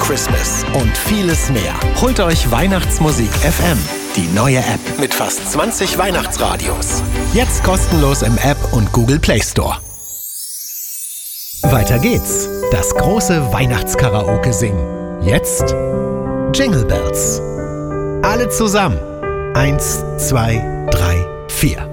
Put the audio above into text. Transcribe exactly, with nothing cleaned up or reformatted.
Christmas und vieles mehr. Holt euch Weihnachtsmusik F M, die neue App mit fast zwanzig Weihnachtsradios. Jetzt kostenlos im App und Google Play Store. Weiter geht's. Das große Weihnachtskaraoke singen. Jetzt Jingle Bells. Alle zusammen. Eins, zwei, drei, vier.